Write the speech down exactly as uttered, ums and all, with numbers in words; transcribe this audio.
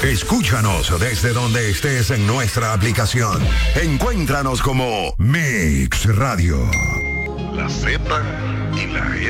Escúchanos desde donde estés en nuestra aplicación. Encuéntranos como Mix Radio. La Z y la L.